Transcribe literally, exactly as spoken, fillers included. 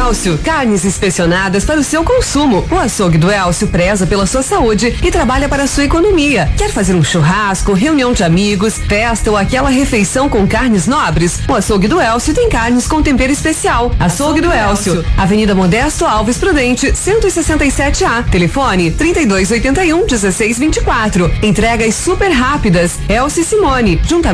Elcio, carnes inspecionadas para o seu consumo. O açougue do Elcio preza pela sua saúde e trabalha para a sua economia. Quer fazer um churrasco, reunião de amigos, festa ou aquela refeição com carnes nobres? O açougue do Elcio tem carnes com tempero especial. Açougue do Elcio, Avenida Modesto Alves Prudente, cento e sessenta e sete A. Telefone trinta e dois oitenta e um, dezesseis vinte e quatro. Entregas super rápidas. Elcio e Simone, juntamente